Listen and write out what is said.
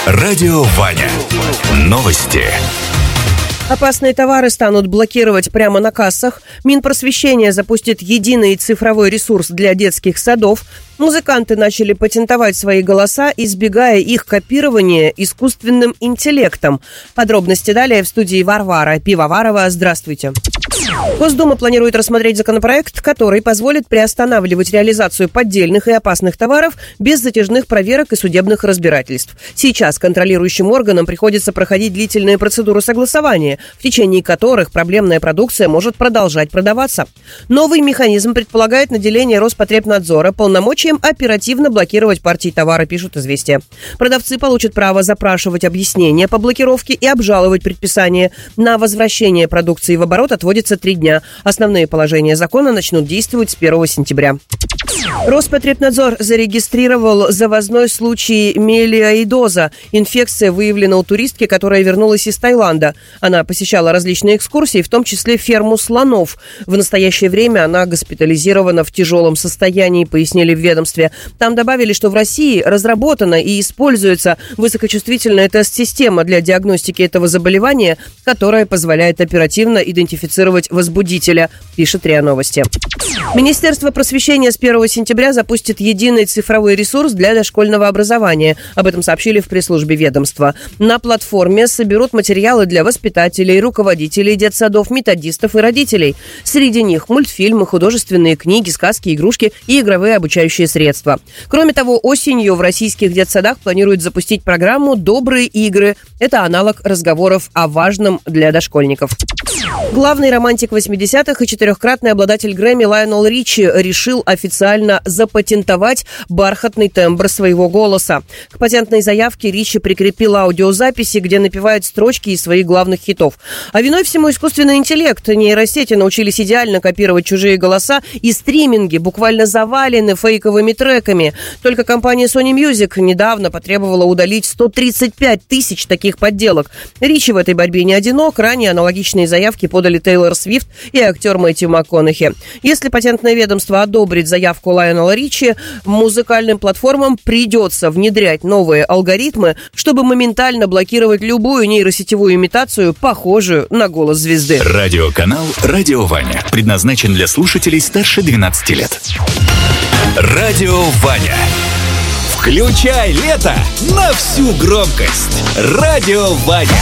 Радио Ваня. Новости. Опасные товары станут блокировать прямо на кассах. Минпросвещение запустит единый цифровой ресурс для детских садов. Музыканты начали патентовать свои голоса, избегая их копирования искусственным интеллектом. Подробности далее в студии Варвара Пивоварова. Здравствуйте. Госдума планирует рассмотреть законопроект, который позволит приостанавливать реализацию поддельных и опасных товаров без затяжных проверок и судебных разбирательств. Сейчас контролирующим органам приходится проходить длительные процедуры согласования, в течение которых проблемная продукция может продолжать продаваться. Новый механизм предполагает наделение Роспотребнадзора полномочием оперативно блокировать партии товара, пишут «Известия». Продавцы получат право запрашивать объяснения по блокировке и обжаловать предписание. На возвращение продукции в оборот отводится 3 дня. Основные положения закона начнут действовать с 1 сентября. Роспотребнадзор зарегистрировал завозной случай мелиоидоза. Инфекция выявлена у туристки, которая вернулась из Таиланда. Она посещала различные экскурсии, в том числе ферму слонов. В настоящее время она госпитализирована в тяжелом состоянии, пояснили в ведомстве. Там добавили, что в России разработана и используется высокочувствительная тест-система для диагностики этого заболевания, которая позволяет оперативно идентифицировать возбудителя, пишет РИА Новости. Министерство просвещения с 1 сентября запустит единый цифровой ресурс для дошкольного образования. Об этом сообщили в пресс-службе ведомства. На платформе соберут материалы для воспитателей, руководителей детсадов, методистов и родителей. Среди них мультфильмы, художественные книги, сказки, игрушки и игровые обучающие средства. Кроме того, осенью в российских детсадах планируют запустить программу «Добрые игры». Это аналог разговоров о важном для дошкольников. Главный романтик 80-х и 4-кратный обладатель Грэмми Лайонел Ричи решил официально запатентовать бархатный тембр своего голоса. К патентной заявке Ричи прикрепил аудиозаписи, где напевает строчки из своих главных хитов. А виной всему искусственный интеллект. Нейросети научились идеально копировать чужие голоса, и стриминги буквально завалены фейковыми треками. Только компания Sony Music недавно потребовала удалить 135 тысяч таких подделок. Ричи в этой борьбе не одинок. Ранее аналогичные заявки подали Тейлор Свифт и актер Мэтью МакКонахи. Если патентное ведомство одобрит заявку Лайонела Ричи, музыкальным платформам придется внедрять новые алгоритмы, чтобы моментально блокировать любую нейросетевую имитацию, похожую на голос звезды. Радиоканал «Радио Ваня» предназначен для слушателей старше 12 лет. Радио Ваня. Включай лето на всю громкость. Радио Ваня.